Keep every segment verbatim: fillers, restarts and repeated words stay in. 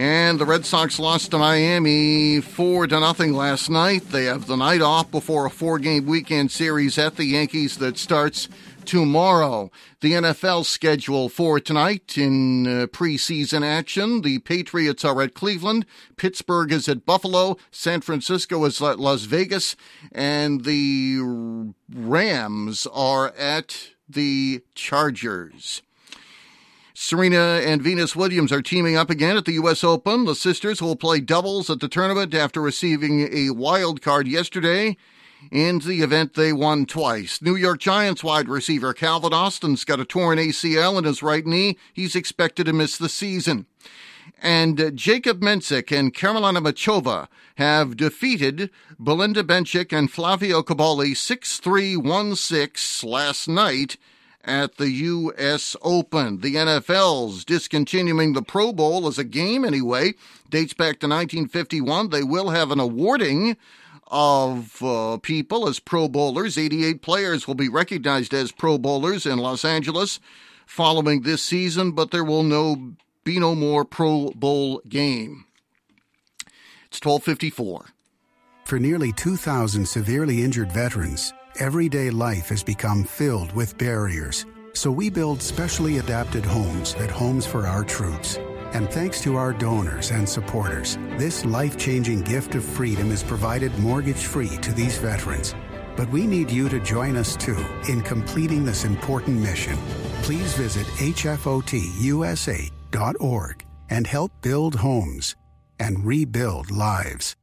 And the Red Sox lost to Miami four to nothing last night. They have the night off before a four-game weekend series at the Yankees that starts tomorrow. The N F L schedule for tonight in uh, preseason action. The Patriots are at Cleveland. Pittsburgh is at Buffalo. San Francisco is at Las Vegas. And the Rams are at the Chargers. Serena and Venus Williams are teaming up again at the U S Open. The sisters will play doubles at the tournament after receiving a wild card yesterday. In the event, they won twice. New York Giants wide receiver Calvin Austin's got a torn A C L in his right knee. He's expected to miss the season. And uh, Jacob Mensik and Karolina Machova have defeated Belinda Bencic and Flavio Cobolli six three, one six last night at the U S Open. The N F L's discontinuing the Pro Bowl as a game anyway. Dates back to nineteen fifty-one. They will have an awarding of uh, people as Pro Bowlers. eighty-eight players will be recognized as Pro Bowlers in Los Angeles following this season, but there will no be no more Pro Bowl game. It's twelve fifty-four. For nearly two thousand severely injured veterans, everyday life has become filled with barriers. So we build specially adapted homes at Homes for Our Troops. And thanks to our donors and supporters, this life-changing gift of freedom is provided mortgage-free to these veterans. But we need you to join us, too, in completing this important mission. Please visit H F O T U S A dot org and help build homes and rebuild lives.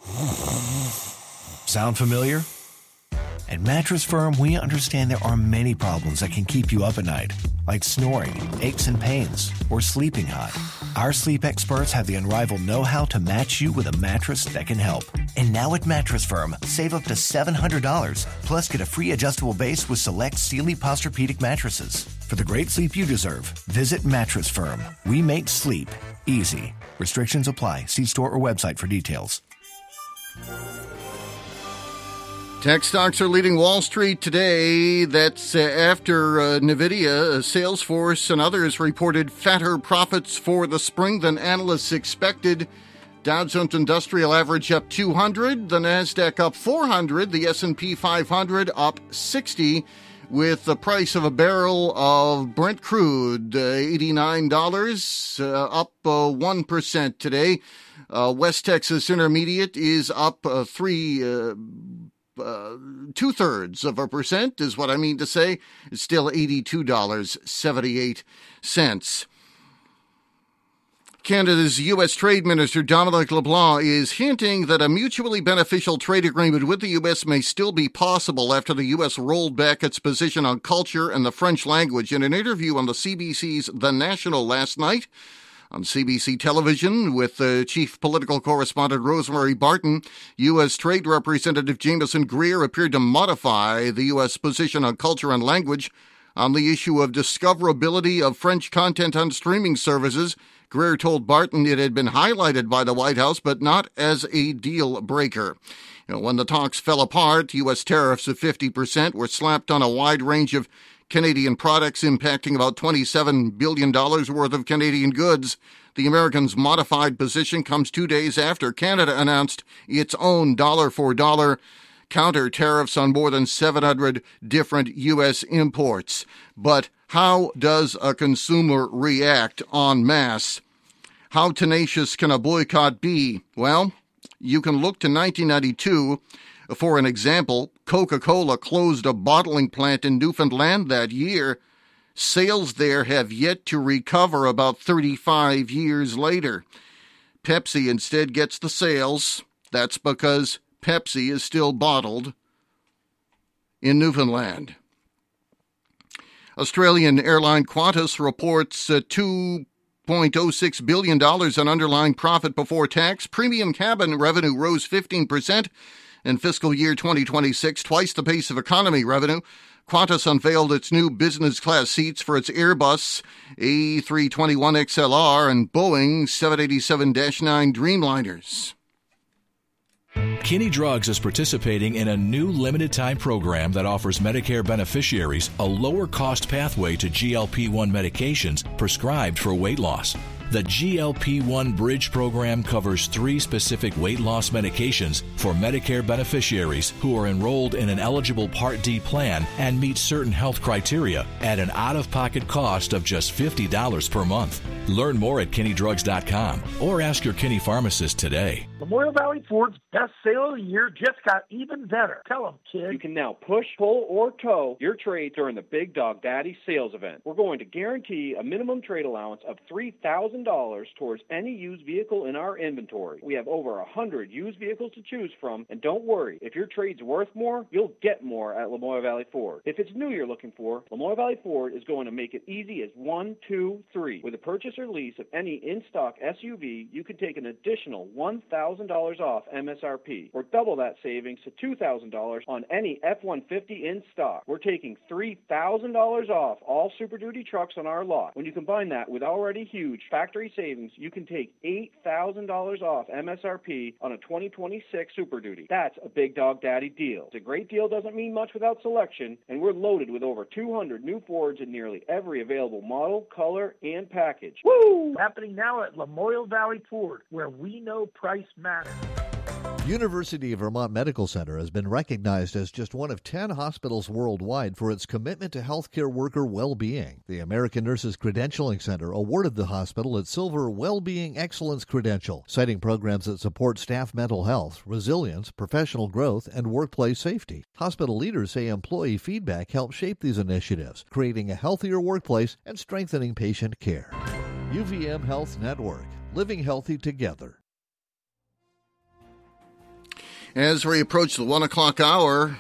Sound familiar? At Mattress Firm, we understand there are many problems that can keep you up at night, like snoring, aches and pains, or sleeping hot. Our sleep experts have the unrivaled know-how to match you with a mattress that can help. And now at Mattress Firm, save up to seven hundred dollars, plus get a free adjustable base with select Sealy Posturepedic mattresses. For the great sleep you deserve, visit Mattress Firm. We make sleep easy. Restrictions apply. See store or website for details. Tech stocks are leading Wall Street today. That's uh, after uh, NVIDIA, Salesforce, and others reported fatter profits for the spring than analysts expected. Dow Jones Industrial Average up two hundred, the NASDAQ up four hundred, the S and P five hundred up sixty, with the price of a barrel of Brent crude, uh, eighty-nine dollars, uh, up uh, one percent today. Uh, West Texas Intermediate is up uh, three uh, Uh, two-thirds of a percent is what I mean to say. It's still eighty-two dollars and seventy-eight cents. Canada's U S Trade Minister Dominic LeBlanc is hinting that a mutually beneficial trade agreement with the U S may still be possible after the U S rolled back its position on culture and the French language. In an interview on the C B C's The National last night, on C B C television with the chief political correspondent Rosemary Barton, U S Trade Representative Jameson Greer appeared to modify the U S position on culture and language on the issue of discoverability of French content on streaming services. Greer told Barton it had been highlighted by the White House, but not as a deal breaker. You know, when the talks fell apart, U S tariffs of fifty percent were slapped on a wide range of Canadian products, impacting about twenty-seven billion dollars worth of Canadian goods. The Americans' modified position comes two days after Canada announced its own dollar-for-dollar counter tariffs on more than seven hundred different U S imports. But how does a consumer react en masse? How tenacious can a boycott be? Well, you can look to nineteen ninety-two. For an example, Coca-Cola closed a bottling plant in Newfoundland that year. Sales there have yet to recover about thirty-five years later. Pepsi instead gets the sales. That's because Pepsi is still bottled in Newfoundland. Australian airline Qantas reports uh, two point oh six billion dollars in underlying profit before tax. Premium cabin revenue rose fifteen percent. In fiscal year twenty twenty-six, twice the pace of economy revenue. Qantas unveiled its new business class seats for its Airbus A three twenty-one X L R and Boeing seven eighty-seven dash nine Dreamliners. Kinney Drugs is participating in a new limited-time program that offers Medicare beneficiaries a lower-cost pathway to G L P one medications prescribed for weight loss. The G L P one Bridge program covers three specific weight loss medications for Medicare beneficiaries who are enrolled in an eligible Part D plan and meet certain health criteria at an out-of-pocket cost of just fifty dollars per month. Learn more at Kinney Drugs dot com or ask your Kinney pharmacist today. Memorial Valley Ford's best sale of the year just got even better. Tell them, kid. You can now push, pull, or tow your trade during the Big Dog Daddy sales event. We're going to guarantee a minimum trade allowance of three thousand dollars towards any used vehicle in our inventory. We have over one hundred used vehicles to choose from, and don't worry, if your trade's worth more, you'll get more at Lamoille Valley Ford. If it's new you're looking for, Lamoille Valley Ford is going to make it easy as one, two, three. With a purchase or lease of any in-stock S U V, you can take an additional one thousand dollars off M S R P, or double that savings to two thousand dollars on any F one fifty in stock. We're taking three thousand dollars off all Super Duty trucks on our lot. When you combine that with already huge factory savings, you can take eight thousand dollars off M S R P on a twenty twenty-six Super Duty. That's a Big Dog Daddy deal. It's a great deal doesn't mean much without selection, and we're loaded with over two hundred new Fords in nearly every available model, color, and package. Woo! Happening now at Lamoille Valley Ford, where we know price matters. University of Vermont Medical Center has been recognized as just one of ten hospitals worldwide for its commitment to healthcare worker well-being. The American Nurses Credentialing Center awarded the hospital its Silver Well-Being Excellence Credential, citing programs that support staff mental health, resilience, professional growth, and workplace safety. Hospital leaders say employee feedback helps shape these initiatives, creating a healthier workplace and strengthening patient care. U V M Health Network, living healthy together. As we approach the one o'clock hour,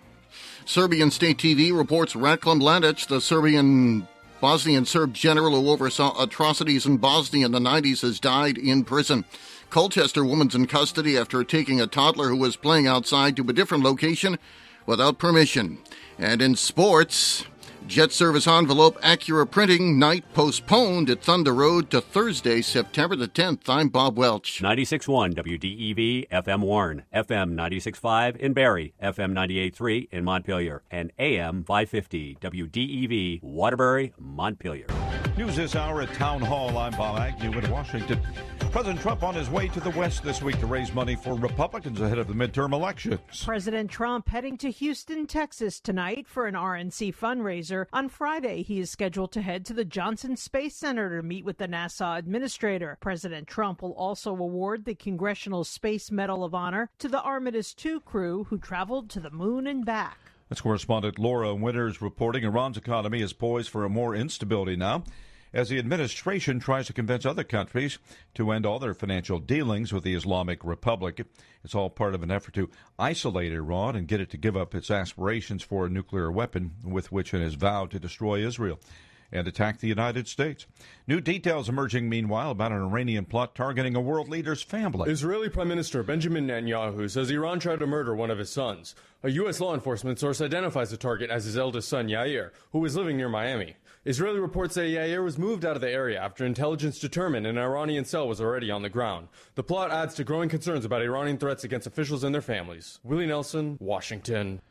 Serbian State T V reports Ratko Mladic, the Serbian Bosnian Serb general who oversaw atrocities in Bosnia in the nineties, has died in prison. Colchester woman's in custody after taking a toddler who was playing outside to a different location without permission. And in sports, Jet Service Envelope Acura Printing Night postponed at Thunder Road to Thursday, September the tenth. I'm Bob Welch. ninety-six point one W D E V, F M Warren, F M ninety-six point five in Barrie, F M ninety-eight point three in Montpelier, and A M five fifty W D E V, Waterbury, Montpelier. News this hour at Town Hall. I'm Bob Agnew in Washington. President Trump on his way to the West this week to raise money for Republicans ahead of the midterm elections. President Trump heading to Houston, Texas tonight for an R N C fundraiser. On Friday, he is scheduled to head to the Johnson Space Center to meet with the NASA administrator. President Trump will also award the Congressional Space Medal of Honor to the Artemis two crew who traveled to the moon and back. That's correspondent Laura Winters reporting. Iran's economy is poised for more instability now, as the administration tries to convince other countries to end all their financial dealings with the Islamic Republic. It's all part of an effort to isolate Iran and get it to give up its aspirations for a nuclear weapon with which it has vowed to destroy Israel and attack the United States. New details emerging, meanwhile, about an Iranian plot targeting a world leader's family. Israeli Prime Minister Benjamin Netanyahu says Iran tried to murder one of his sons. A U S law enforcement source identifies the target as his eldest son, Yair, who was living near Miami. Israeli reports say Yair was moved out of the area after intelligence determined an Iranian cell was already on the ground. The plot adds to growing concerns about Iranian threats against officials and their families. Willie Nelson, Washington.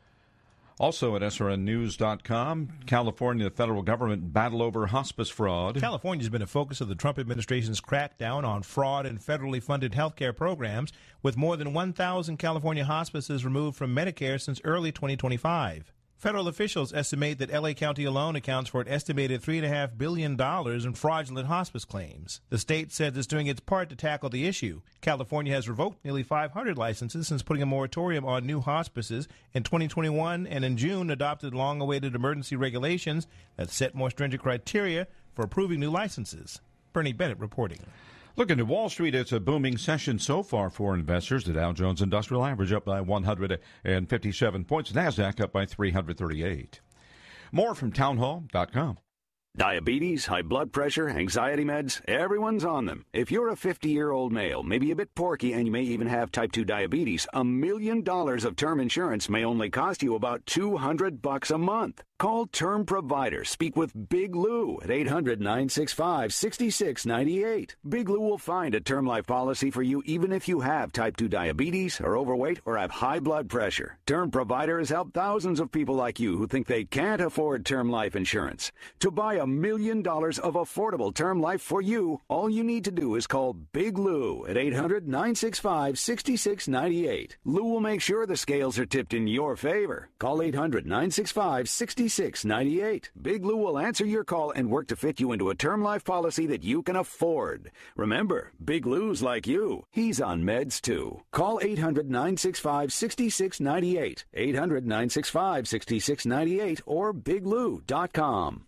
Also at S R N news dot com, California, the federal government battle over hospice fraud. California's been a focus of the Trump administration's crackdown on fraud in federally funded health care programs, with more than one thousand California hospices removed from Medicare since early twenty twenty-five. Federal officials estimate that L A County alone accounts for an estimated three point five billion dollars in fraudulent hospice claims. The state says it's doing its part to tackle the issue. California has revoked nearly five hundred licenses since putting a moratorium on new hospices in twenty twenty-one, and in June adopted long-awaited emergency regulations that set more stringent criteria for approving new licenses. Bernie Bennett reporting. Looking to Wall Street, it's a booming session so far for investors. The Dow Jones Industrial Average up by one hundred fifty-seven points. NASDAQ up by three hundred thirty-eight. More from town hall dot com. Diabetes, high blood pressure, anxiety meds, everyone's on them. If you're a fifty-year-old male, maybe a bit porky, and you may even have type two diabetes, a million dollars of term insurance may only cost you about two hundred bucks a month. Call Term Provider. Speak with Big Lou at eight hundred, nine six five, six six nine eight. Big Lou will find a term life policy for you even if you have type two diabetes, are overweight, or have high blood pressure. Term Provider has helped thousands of people like you who think they can't afford term life insurance. To buy a million dollars of affordable term life for you. All you need to do is call Big Lou at eight hundred, nine six five, six six nine eight. Lou will make sure the scales are tipped in your favor. Call eight hundred, nine six five, six six nine eight. Big Lou will answer your call and work to fit you into a term life policy that you can afford. Remember, Big Lou's like you. He's on meds too. Call eight hundred, nine six five, six six nine eight. eight hundred, nine six five, six six nine eight or big lou dot com.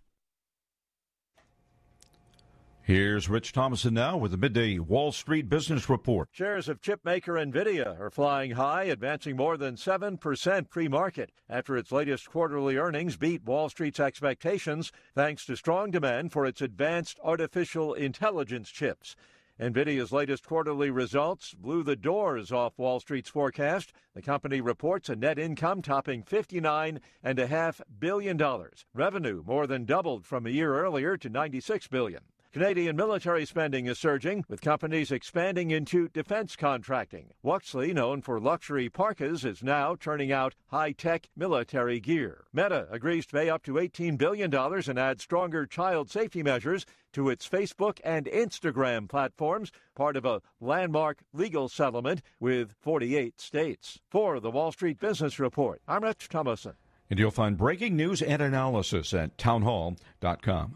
Here's Rich Thomason now with the midday Wall Street Business Report. Shares of chipmaker NVIDIA are flying high, advancing more than seven percent pre-market after its latest quarterly earnings beat Wall Street's expectations thanks to strong demand for its advanced artificial intelligence chips. NVIDIA's latest quarterly results blew the doors off Wall Street's forecast. The company reports a net income topping fifty-nine point five billion dollars. Revenue more than doubled from a year earlier to ninety-six billion dollars. Canadian military spending is surging, with companies expanding into defense contracting. Wuxley, known for luxury parkas, is now turning out high-tech military gear. Meta agrees to pay up to eighteen billion dollars and add stronger child safety measures to its Facebook and Instagram platforms, part of a landmark legal settlement with forty-eight states. For the Wall Street Business Report, I'm Rich Thomason. And you'll find breaking news and analysis at townhall dot com.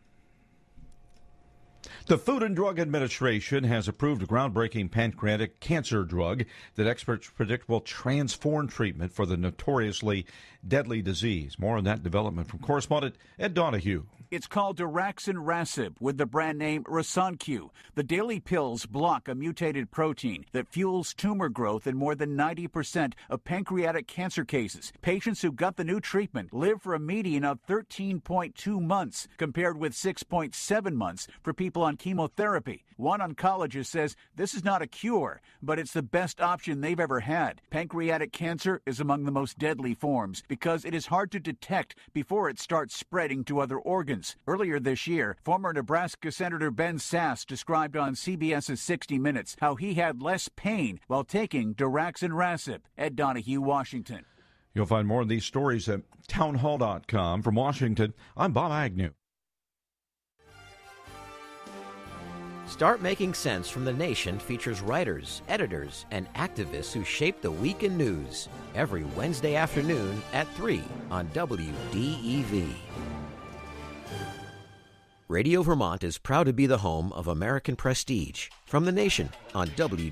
The Food and Drug Administration has approved a groundbreaking pancreatic cancer drug that experts predict will transform treatment for the notoriously deadly disease. More on that development from correspondent Ed Donahue. It's called daraxonrasib with the brand name Rasanq. The daily pills block a mutated protein that fuels tumor growth in more than ninety percent of pancreatic cancer cases. Patients who got the new treatment live for a median of thirteen point two months, compared with six point seven months for people on chemotherapy. One oncologist says this is not a cure, but it's the best option they've ever had. Pancreatic cancer is among the most deadly forms because it is hard to detect before it starts spreading to other organs. Earlier this year, former Nebraska Senator Ben Sasse described on CBS's sixty minutes how he had less pain while taking daraxonrasib. Ed Donahue, Washington. You'll find more of these stories at townhall dot com. From Washington, I'm Bob Agnew. Start Making Sense from the Nation features writers, editors, and activists who shape the week in news. Every Wednesday afternoon at three on W D E V. Radio Vermont is proud to be the home of American Prestige. From the Nation on W